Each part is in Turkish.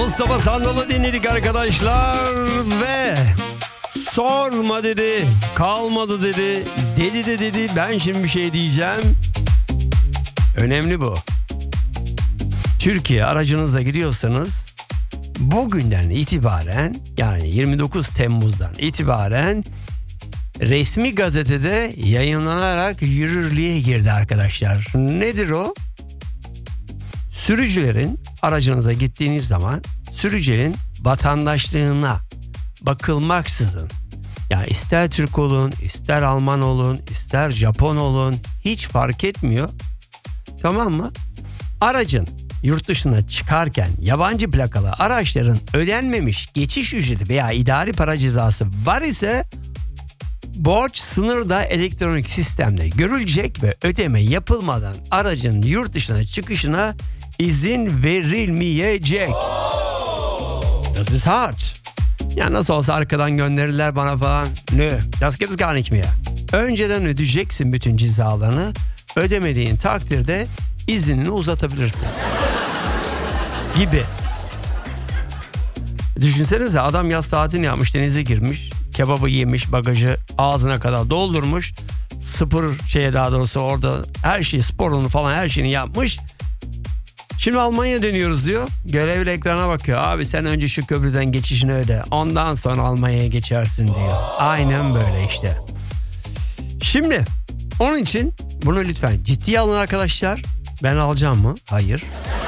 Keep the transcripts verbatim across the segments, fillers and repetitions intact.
Mustafa Sandal'ı dinledik arkadaşlar ve sorma dedi, kalmadı dedi, dedi de dedi. Ben şimdi bir şey diyeceğim. Önemli bu. Türkiye aracınızla gidiyorsanız bugünden itibaren, yani yirmi dokuz Temmuz'dan itibaren resmi gazetede yayınlanarak yürürlüğe girdi arkadaşlar. Nedir o? Sürücülerin aracınıza gittiğiniz zaman sürücünün vatandaşlığına bakılmaksızın, yani ister Türk olun, ister Alman olun, ister Japon olun, hiç fark etmiyor. Tamam mı? Aracın yurt dışına çıkarken yabancı plakalı araçların ödenmemiş geçiş ücreti veya idari para cezası var ise borç sınırda elektronik sistemde görülecek ve ödeme yapılmadan aracın yurt dışına çıkışına izin verilmeyecek. Das ist hart. Ya nasıl olsa arkadan gönderirler bana falan. Nö, das gibt's gar nicht mehr. Önceden ödeyeceksin bütün cezalarını. Ödemediğin takdirde iznini uzatabilirsin. Gibi. Düşünsenize, adam yaz tatilini yapmış, denize girmiş, kebabı yemiş, bagajı ağzına kadar doldurmuş, spor şeye, daha doğrusu orada her şeyi, sporunu falan her şeyini yapmış. Şimdi Almanya'ya dönüyoruz diyor. Görevli ekrana bakıyor. Abi sen önce şu köprüden geçişini öde, ondan sonra Almanya'ya geçersin diyor. Aynen böyle işte. Şimdi onun için bunu lütfen ciddiye alın arkadaşlar. Ben alacağım mı? Hayır.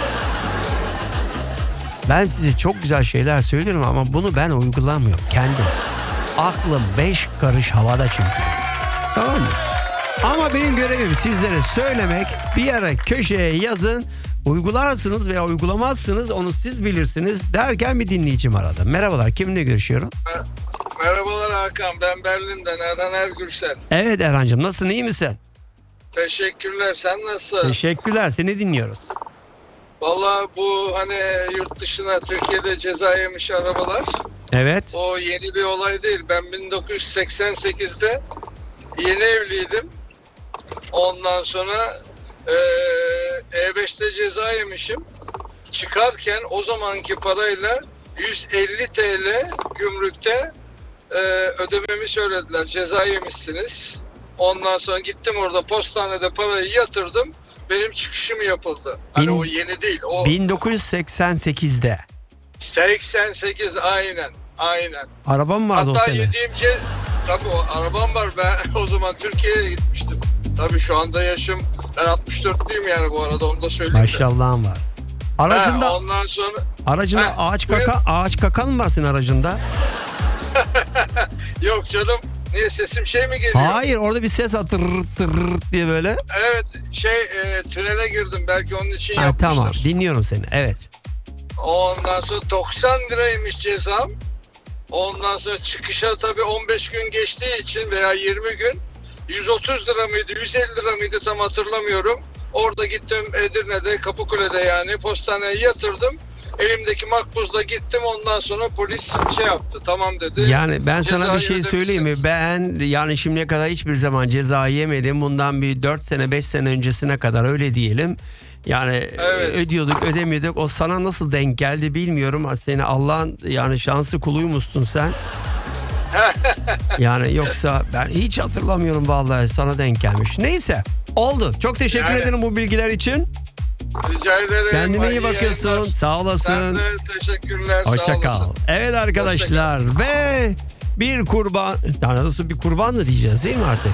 Ben size çok güzel şeyler söylüyorum ama bunu ben uygulamıyorum kendim. Aklım beş karış havada çünkü. Tamam mı? Ama benim görevim sizlere söylemek. Bir yere köşeye yazın. Uygularsınız veya uygulamazsınız, onu siz bilirsiniz derken bir dinleyicim aradı. Merhabalar, kiminle görüşüyorum? Merhabalar Hakan, ben Berlin'den Erhan Ergürsel. Evet Erhan'cığım, nasılsın, iyi misin? Teşekkürler, sen nasılsın? Teşekkürler, seni dinliyoruz. Vallahi bu hani yurt dışına, Türkiye'de ceza yemiş arabalar. Evet. O yeni bir olay değil. Ben bin dokuz yüz seksen sekizde yeni evliydim. Ondan sonra E beşte ceza yemişim. Çıkarken o zamanki parayla yüz elli TL gümrükte e, ödememi söylediler. Ceza yemişsiniz. Ondan sonra gittim, orada postanede parayı yatırdım. Benim çıkışım yapıldı. Hani Bin, o yeni değil. O bin dokuz yüz seksen sekizde. seksen sekiz aynen. Aynen. Araban mı vardı Hatta o sene? yediğim ce- tabii o arabam var. Ben o zaman Türkiye'ye gitmiştim. Tabii şu anda yaşım, ben altmış dörtlüyüm yani bu arada, onu da söyleyeyim. Maşallahın var. Aracında, ha, ondan sonra aracında ha, ağaç kaka, ağaç kakan mı var senin aracında? Yok canım. Niye, sesim şey mi geliyor? Hayır, orada bir ses var, tırırt tırırt diye böyle. Evet, şey e, tünele girdim, belki onun için Ha, yapmışlar. tamam, dinliyorum seni, evet. Ondan sonra doksan liraymış cezam. Ondan sonra çıkışa tabii on beş gün geçtiği için veya yirmi gün, yüz otuz lira mıydı, yüz elli lira mıydı tam hatırlamıyorum. Orada gittim Edirne'de, Kapıkule'de, yani postaneye yatırdım. Elimdeki makbuzla gittim, ondan sonra polis şey yaptı, tamam dedi. Yani ben sana Cezayı bir şey söyleyeyim mi? Ben yani şimdiye kadar hiçbir zaman ceza yemedim. Bundan bir dört sene beş sene öncesine kadar, öyle diyelim. Yani Evet. ödüyorduk ödemiyorduk. O sana nasıl denk geldi bilmiyorum. Seni Allah'ın yani şanslı kuluymuşsun sen. Yani yoksa ben hiç hatırlamıyorum vallahi, sana denk gelmiş. Neyse, oldu. Çok teşekkür Yani, ederim bu bilgiler için. Rica ederim. Kendine iyi İyi bakıyorsun. yayınlar. Sağ olasın. Sen de teşekkürler. Hoşça sağ kal. olasın. Evet arkadaşlar, ve bir kurban, yani nasıl bir kurban da diyeceğiz değil mi artık?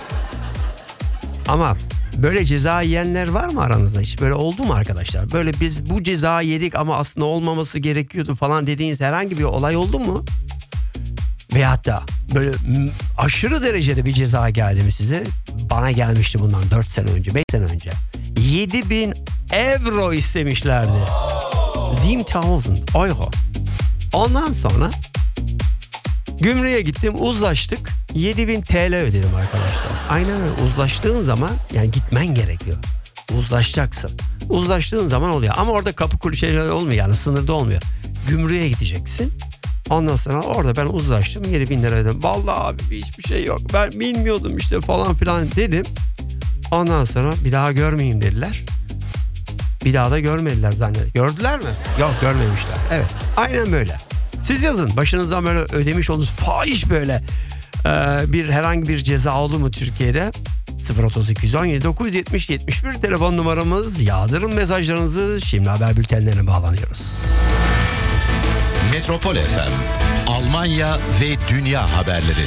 Ama böyle ceza yiyenler var mı aranızda? Hiç böyle oldu mu arkadaşlar? Böyle biz bu ceza yedik ama aslında olmaması gerekiyordu falan dediğiniz herhangi bir olay oldu mu? Veyahut da böyle aşırı derecede bir ceza geldi mi size? Bana gelmişti bundan dört sene önce, beş sene önce. yedi bin euro istemişlerdi. yedi bin euro. Ondan sonra gümrüğe gittim, uzlaştık. yedi bin T L ödedim arkadaşlar. Aynen öyle, uzlaştığın zaman yani gitmen gerekiyor. Uzlaşacaksın. Uzlaştığın zaman oluyor. Ama orada kapı kulu şeyler olmuyor, yani sınırda olmuyor. Gümrüğe gideceksin. Ondan sonra orada ben uzlaştım, yedi bin lira ödedim. Vallahi abi hiçbir şey yok, ben bilmiyordum işte falan filan dedim. Ondan sonra bir daha görmeyeyim dediler. Bir daha da görmediler zannediyorum. Gördüler mi? Yok, görmemişler. Evet, aynen böyle. Siz yazın, başınızdan böyle ödemiş olduğunuz fahiş böyle e, bir herhangi bir ceza oldu mu Türkiye'de? sıfır otuz iki on yedi dokuz yüz yetmiş yetmiş bir telefon numaramız. Yağdırın mesajlarınızı. Şimdi haber bültenlerine bağlanıyoruz. Metropol F M, Almanya ve dünya haberleri.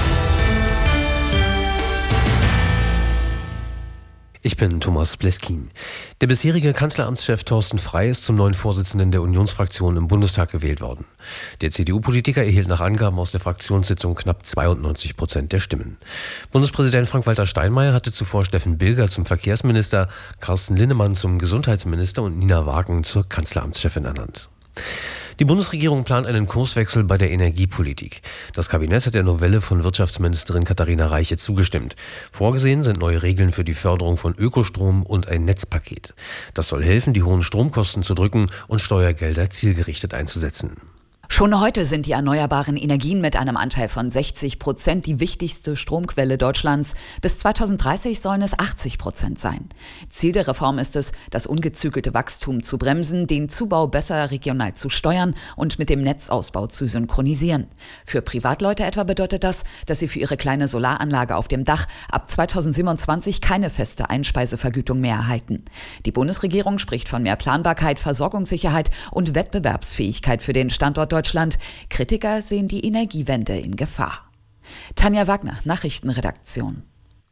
Ich bin Thomas Bleskin. Der bisherige Kanzleramtschef Thorsten Frey ist zum neuen Vorsitzenden der Unionsfraktion im Bundestag gewählt worden. Der C D U-Politiker erhielt nach Angaben aus der Fraktionssitzung knapp zweiundneunzig Prozent der Stimmen. Bundespräsident Frank-Walter Steinmeier hatte zuvor Steffen Bilger zum Verkehrsminister, Carsten Linnemann zum Gesundheitsminister und Nina Wagen zur Kanzleramtschefin ernannt. Die Bundesregierung plant einen Kurswechsel bei der Energiepolitik. Das Kabinett hat der Novelle von Wirtschaftsministerin Katharina Reiche zugestimmt. Vorgesehen sind neue Regeln für die Förderung von Ökostrom und ein Netzpaket. Das soll helfen, die hohen Stromkosten zu drücken und Steuergelder zielgerichtet einzusetzen. Schon heute sind die erneuerbaren Energien mit einem Anteil von sechzig Prozent die wichtigste Stromquelle Deutschlands. Bis zweitausenddreißig sollen es achtzig Prozent sein. Ziel der Reform ist es, das ungezügelte Wachstum zu bremsen, den Zubau besser regional zu steuern und mit dem Netzausbau zu synchronisieren. Für Privatleute etwa bedeutet das, dass sie für ihre kleine Solaranlage auf dem Dach ab zweitausendsiebenundzwanzig keine feste Einspeisevergütung mehr erhalten. Die Bundesregierung spricht von mehr Planbarkeit, Versorgungssicherheit und Wettbewerbsfähigkeit für den Standort Deutschland. Deutschland. Kritiker sehen die Energiewende in Gefahr. Tanja Wagner, Nachrichtenredaktion.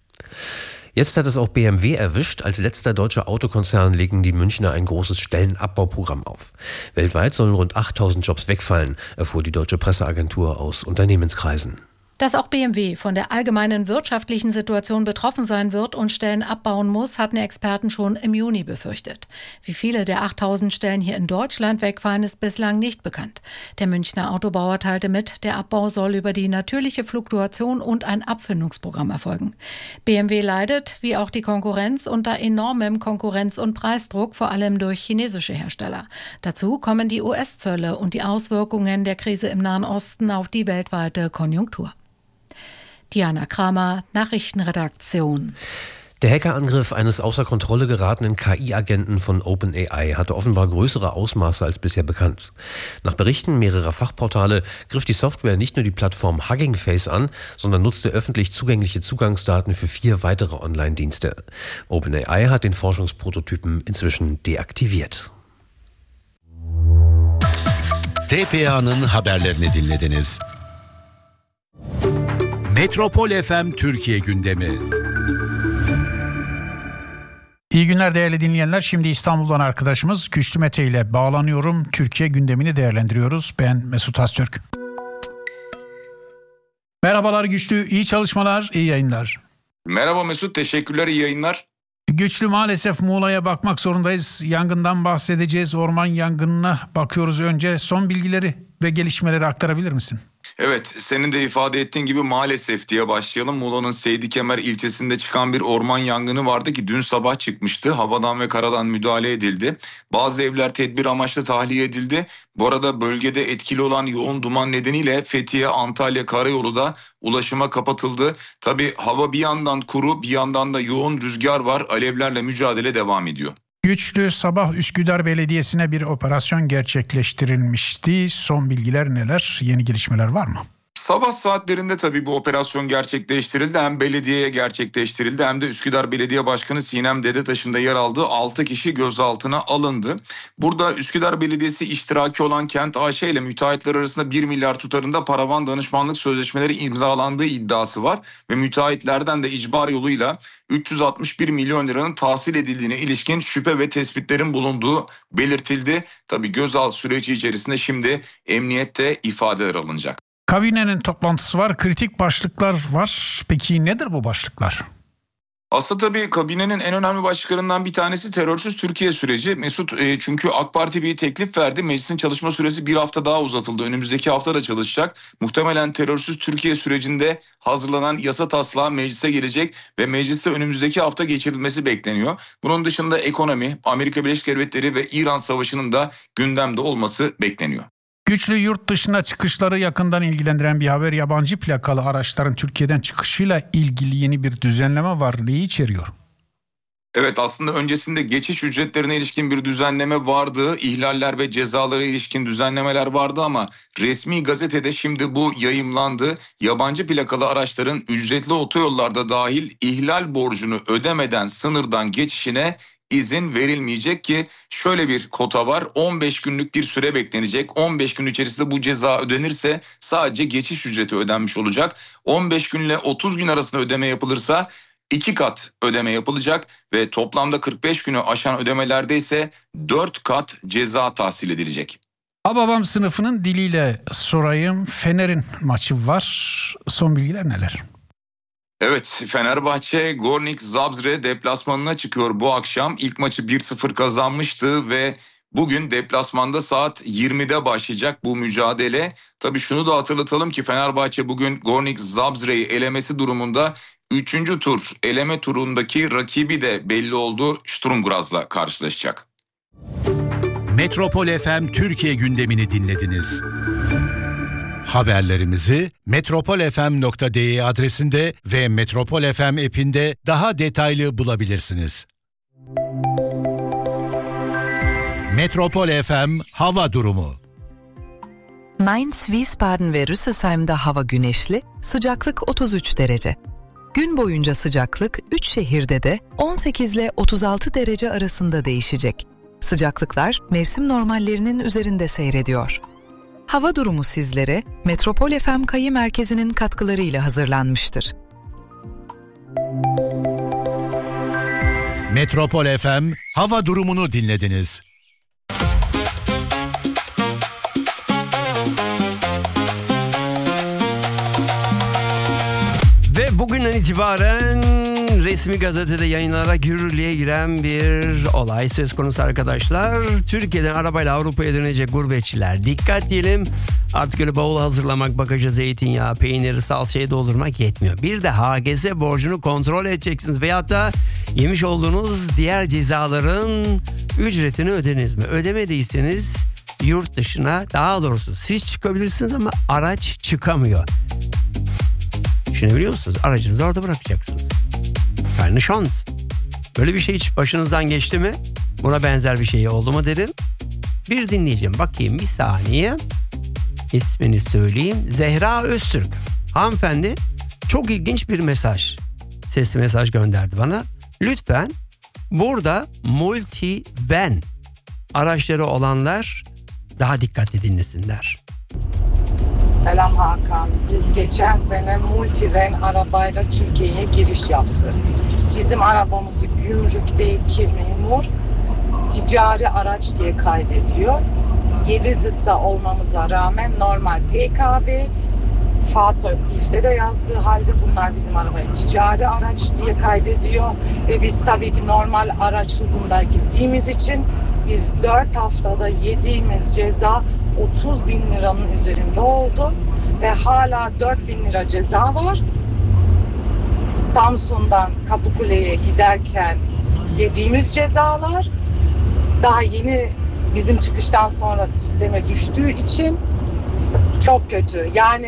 Jetzt hat es auch B M W erwischt. Als letzter deutscher Autokonzern legen die Münchner ein großes Stellenabbauprogramm auf. Weltweit sollen rund achttausend Jobs wegfallen, erfuhr die deutsche Presseagentur aus Unternehmenskreisen. Dass auch B M W von der allgemeinen wirtschaftlichen Situation betroffen sein wird und Stellen abbauen muss, hatten Experten schon im Juni befürchtet. Wie viele der achttausend Stellen hier in Deutschland wegfallen, ist bislang nicht bekannt. Der Münchner Autobauer teilte mit, der Abbau soll über die natürliche Fluktuation und ein Abfindungsprogramm erfolgen. B M W leidet, wie auch die Konkurrenz, unter enormem Konkurrenz- und Preisdruck, vor allem durch chinesische Hersteller. Dazu kommen die U S-Zölle und die Auswirkungen der Krise im Nahen Osten auf die weltweite Konjunktur. Diana Kramer, Nachrichtenredaktion. Der Hackerangriff eines außer Kontrolle geratenen K I-Agenten von OpenAI hatte offenbar größere Ausmaße als bisher bekannt. Nach Berichten mehrerer Fachportale griff die Software nicht nur die Plattform Hugging Face an, sondern nutzte öffentlich zugängliche Zugangsdaten für vier weitere Online-Dienste. OpenAI hat den Forschungsprototypen inzwischen deaktiviert. T P A'nın haberlerini dinlediniz. Metropol F M Türkiye gündemi. İyi günler değerli dinleyenler. Şimdi İstanbul'dan arkadaşımız Güçlü Mete ile bağlanıyorum. Türkiye gündemini değerlendiriyoruz. Ben Mesut Öztürk. Merhabalar Güçlü, iyi çalışmalar, iyi yayınlar. Merhaba Mesut, teşekkürler, iyi yayınlar. Güçlü, maalesef Muğla'ya bakmak zorundayız. Yangından bahsedeceğiz. Orman yangınına bakıyoruz önce. Son bilgileri ve gelişmeleri aktarabilir misin? Evet, senin de ifade ettiğin gibi maalesef diye başlayalım. Muğla'nın Seydi Kemer ilçesinde çıkan bir orman yangını vardı ki dün sabah çıkmıştı. Havadan ve karadan müdahale edildi. Bazı evler tedbir amaçlı tahliye edildi. Bu arada bölgede etkili olan yoğun duman nedeniyle Fethiye, Antalya karayolu da ulaşıma kapatıldı. Tabii hava bir yandan kuru, bir yandan da yoğun rüzgar var. Alevlerle mücadele devam ediyor. Güçlü, sabah Üsküdar Belediyesi'ne bir operasyon gerçekleştirilmişti. Son bilgiler neler? Yeni gelişmeler var mı? Sabah saatlerinde tabii bu operasyon gerçekleştirildi. Hem belediyeye gerçekleştirildi hem de Üsküdar Belediye Başkanı Sinem Dedetaş'ın yer aldığı altı kişi gözaltına alındı. Burada Üsküdar Belediyesi iştiraki olan Kent A Ş ile müteahhitler arasında bir milyar tutarında paravan danışmanlık sözleşmeleri imzalandığı iddiası var. Ve müteahhitlerden de icbar yoluyla üç yüz altmış bir milyon liranın tahsil edildiğine ilişkin şüphe ve tespitlerin bulunduğu belirtildi. Tabii gözaltı süreci içerisinde şimdi emniyette ifadeler alınacak. Kabinenin toplantısı var, kritik başlıklar var. Peki nedir bu başlıklar? Aslında tabii kabinenin en önemli başlıklarından bir tanesi terörsüz Türkiye süreci. Mesut e, çünkü AK Parti bir teklif verdi. Meclisin çalışma süresi bir hafta daha uzatıldı. Önümüzdeki hafta da çalışacak. Muhtemelen terörsüz Türkiye sürecinde hazırlanan yasa taslağı meclise gelecek ve mecliste önümüzdeki hafta geçirilmesi bekleniyor. Bunun dışında ekonomi, Amerika Birleşik Devletleri ve İran Savaşı'nın da gündemde olması bekleniyor. Güçlü, yurt dışına çıkışları yakından ilgilendiren bir haber. Yabancı plakalı araçların Türkiye'den çıkışıyla ilgili yeni bir düzenleme var. Neyi içeriyor? Evet, aslında öncesinde geçiş ücretlerine ilişkin bir düzenleme vardı. İhlaller ve cezalara ilişkin düzenlemeler vardı ama resmi gazetede şimdi bu yayımlandı. Yabancı plakalı araçların ücretli otoyollarda dahil ihlal borcunu ödemeden sınırdan geçişine izin verilmeyecek ki şöyle bir kota var. on beş günlük bir süre beklenecek. on beş gün içerisinde bu ceza ödenirse sadece geçiş ücreti ödenmiş olacak. on beş günle otuz gün arasında ödeme yapılırsa iki kat ödeme yapılacak ve toplamda kırk beş günü aşan ödemelerde ise dört kat ceza tahsil edilecek. Hababam sınıfının diliyle sorayım. Fener'in maçı var. Son bilgiler neler? Evet, Fenerbahçe Gornik Zabrze deplasmanına çıkıyor bu akşam. İlk maçı bir sıfır kazanmıştı ve bugün deplasmanda saat yirmide başlayacak bu mücadele. Tabii şunu da hatırlatalım ki Fenerbahçe bugün Gornik Zabrze'yi elemesi durumunda üçüncü tur eleme turundaki rakibi de belli oldu. Sturm Graz'la karşılaşacak. Metropol F M Türkiye gündemini dinlediniz. Haberlerimizi metropol f m nokta d e adresinde ve Metropol F M app'inde daha detaylı bulabilirsiniz. Metropol F M hava durumu. Mainz, Wiesbaden ve Rüsselsheim'da hava güneşli, sıcaklık otuz üç derece. Gün boyunca sıcaklık üç şehirde de on sekiz ile otuz altı derece arasında değişecek. Sıcaklıklar mevsim normallerinin üzerinde seyrediyor. Hava durumu sizlere Metropol F M Kayı Merkezi'nin katkılarıyla hazırlanmıştır. Metropol F M hava durumunu dinlediniz. Ve bugünden itibaren resmi gazetede yayınlanarak yürürlüğe giren bir olay söz konusu arkadaşlar. Türkiye'den arabayla Avrupa'ya dönecek gurbetçiler dikkat diyelim. Artık öyle bavul hazırlamak, bagaja zeytinyağı, peyniri, salçayı doldurmak yetmiyor. Bir de H G S borcunu kontrol edeceksiniz veyahut da yemiş olduğunuz diğer cezaların ücretini ödediniz mi? Ödemediyseniz yurt dışına, daha doğrusu siz çıkabilirsiniz ama araç çıkamıyor. Düşünebiliyor musunuz? Aracınızı orada bırakacaksınız. Yani şans. Böyle bir şey hiç başınızdan geçti mi? Buna benzer bir şey oldu mu dedim. Bir dinleyeceğim. Bakayım bir saniye. İsmini söyleyeyim. Zehra Öztürk. Hanımefendi çok ilginç bir mesaj. Sesli mesaj gönderdi bana. Lütfen burada multi van araçları olanlar daha dikkatli dinlesinler. Selam Hakan. Biz geçen sene multivan arabayla Türkiye'ye giriş yaptık. Bizim arabamızı gümrükteki memur ticari araç diye kaydediyor. yedi zıta olmamıza rağmen normal P K B, Fahrzeugprüfte de yazdığı halde bunlar bizim arabaya ticari araç diye kaydediyor. Ve biz tabii ki normal araç hızında gittiğimiz için biz dört haftada yediğimiz ceza otuz bin liranın üzerinde oldu ve hala dört bin lira ceza var. Samsun'dan Kapıkule'ye giderken yediğimiz cezalar daha yeni bizim çıkıştan sonra sisteme düştüğü için çok kötü. Yani